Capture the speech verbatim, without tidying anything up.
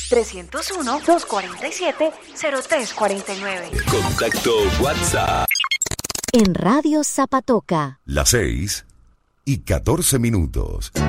tres cero uno, dos cuatro siete, cero tres cuatro nueve. Contacto WhatsApp. En Radio Zapatoca. Las seis y catorce minutos.